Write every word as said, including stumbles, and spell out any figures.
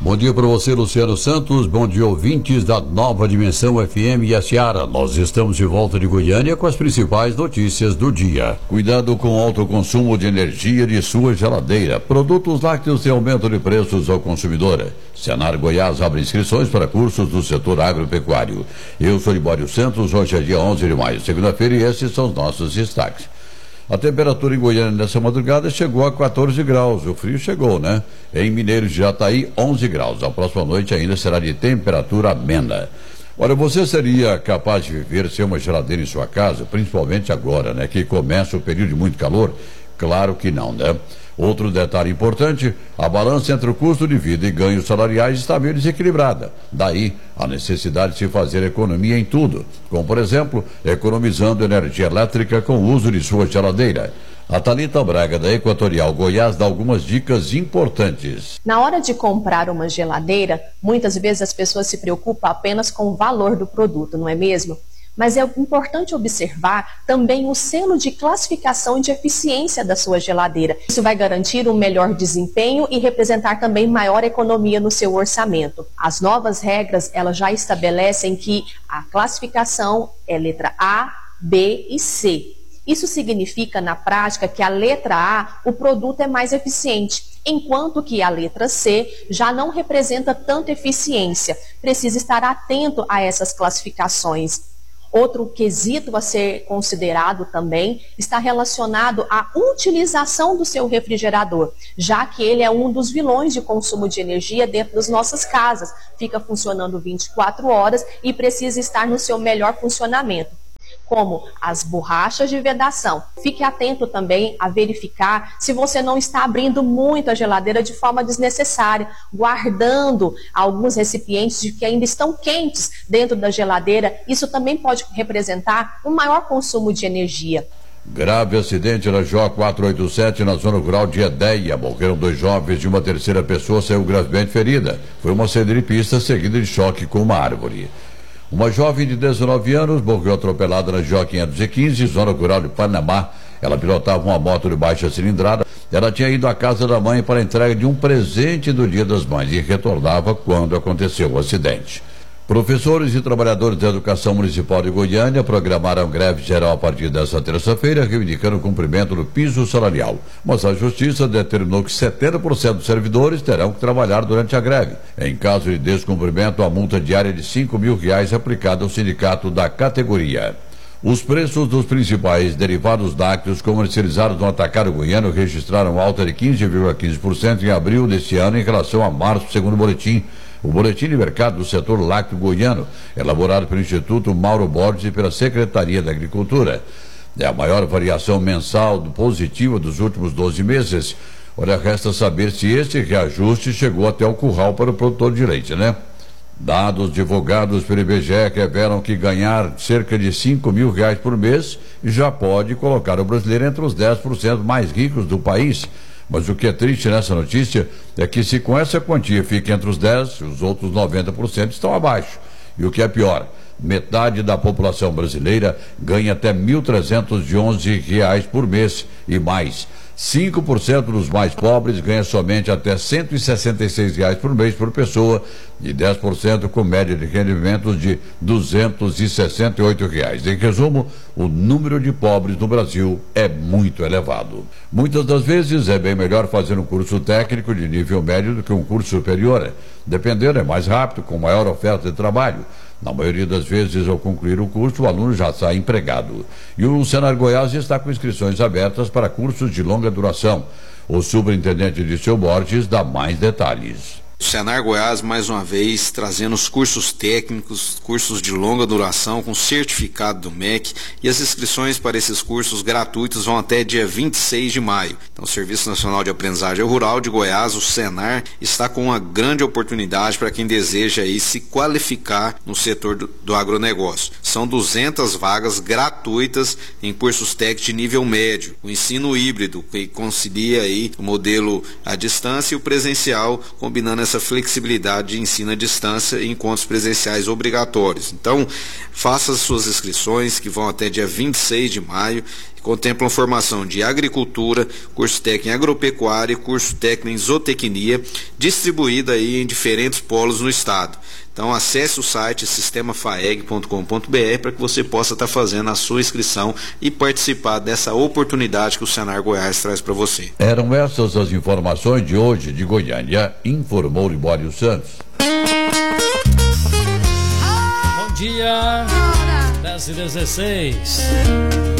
Bom dia para você, Luciano Santos. Bom dia, ouvintes da Nova Dimensão F M e a Seara. Nós estamos de volta de Goiânia com as principais notícias do dia. Cuidado com o alto consumo de energia de sua geladeira. Produtos lácteos têm aumento de preços ao consumidor. Senar Goiás abre inscrições para cursos do setor agropecuário. Eu sou Libório Santos, hoje é dia onze de maio, segunda-feira, e esses são os nossos destaques. A temperatura em Goiânia nessa madrugada chegou a quatorze graus. O frio chegou, né? Em Mineiros de Jataí, onze graus. A próxima noite ainda será de temperatura amena. Olha, você seria capaz de viver sem uma geladeira em sua casa, principalmente agora, né? Que começa o período de muito calor? Claro que não, né? Outro detalhe importante, a balança entre o custo de vida e ganhos salariais está meio desequilibrada. Daí, a necessidade de se fazer economia em tudo, como, por exemplo, economizando energia elétrica com o uso de sua geladeira. A Thalita Braga, da Equatorial Goiás, dá algumas dicas importantes. Na hora de comprar uma geladeira, muitas vezes as pessoas se preocupam apenas com o valor do produto, não é mesmo? Mas é importante observar também o selo de classificação e de eficiência da sua geladeira. Isso vai garantir um melhor desempenho e representar também maior economia no seu orçamento. As novas regras, elas já estabelecem que a classificação é letra A, B e C. Isso significa, na prática, que a letra A, o produto é mais eficiente, enquanto que a letra C já não representa tanta eficiência. Precisa estar atento a essas classificações. Outro quesito a ser considerado também está relacionado à utilização do seu refrigerador, já que ele é um dos vilões de consumo de energia dentro das nossas casas. Fica funcionando vinte e quatro horas e precisa estar no seu melhor funcionamento, como as borrachas de vedação. Fique atento também a verificar se você não está abrindo muito a geladeira de forma desnecessária, guardando alguns recipientes que ainda estão quentes dentro da geladeira. Isso também pode representar um maior consumo de energia. Grave acidente na J quatrocentos e oitenta e sete na zona rural de Edéia. Morreram dois jovens e uma terceira pessoa saiu gravemente ferida. Foi uma saída de pista seguida de choque com uma árvore. Uma jovem de dezenove anos morreu atropelada na J quinhentos e quinze, zona rural de Panamá. Ela pilotava uma moto de baixa cilindrada. Ela tinha ido à casa da mãe para a entrega de um presente do Dia das Mães e retornava quando aconteceu o acidente. Professores e trabalhadores da Educação Municipal de Goiânia programaram greve geral a partir desta terça-feira, reivindicando o cumprimento do piso salarial. Mas a Justiça determinou que setenta por cento dos servidores terão que trabalhar durante a greve. Em caso de descumprimento, a multa diária de cinco mil reais aplicada ao sindicato da categoria. Os preços dos principais derivados lácteos comercializados no atacado goiano registraram alta de quinze vírgula quinze por cento em abril deste ano em relação a março, segundo o boletim. O Boletim de Mercado do Setor Lácteo Goiano, elaborado pelo Instituto Mauro Borges e pela Secretaria da Agricultura. É a maior variação mensal positiva dos últimos doze meses. Olha, resta saber se esse reajuste chegou até o curral para o produtor de leite, né? Dados divulgados pelo I B G E revelam que ganhar cerca de cinco mil reais por mês já pode colocar o brasileiro entre os dez por cento mais ricos do país. Mas o que é triste nessa notícia é que se com essa quantia fica entre os dez, os outros noventa por cento estão abaixo. E o que é pior, metade da população brasileira ganha até mil trezentos e onze reais por mês e mais. cinco por cento dos mais pobres ganha somente até cento e sessenta e seis reais por mês por pessoa e dez por cento com média de rendimentos de duzentos e sessenta e oito reais. Em resumo, o número de pobres no Brasil é muito elevado. Muitas das vezes é bem melhor fazer um curso técnico de nível médio do que um curso superior. Dependendo, é mais rápido, com maior oferta de trabalho. Na maioria das vezes, ao concluir o curso, o aluno já sai empregado. E o Senar Goiás está com inscrições abertas para cursos de longa duração. O superintendente Dirceu Borges dá mais detalhes. O Senar Goiás, mais uma vez, trazendo os cursos técnicos, cursos de longa duração com certificado do M E C, e as inscrições para esses cursos gratuitos vão até dia vinte e seis de maio. Então, o Serviço Nacional de Aprendizagem Rural de Goiás, o Senar, está com uma grande oportunidade para quem deseja aí se qualificar no setor do, do agronegócio. São duzentas vagas gratuitas em cursos técnicos de nível médio, o ensino híbrido, que concilia aí o modelo à distância e o presencial, combinando essa essa flexibilidade de ensino à distância e encontros presenciais obrigatórios. Então, faça as suas inscrições, que vão até dia vinte e seis de maio. Contemplam formação de agricultura, curso técnico em agropecuária e curso técnico em zootecnia, distribuída aí em diferentes polos no estado. Então acesse o site sistema faeg ponto com ponto br para que você possa estar fazendo a sua inscrição e participar dessa oportunidade que o Senar Goiás traz para você. Eram essas as informações de hoje de Goiânia, informou Libório Santos. Bom dia, dez e dezesseis.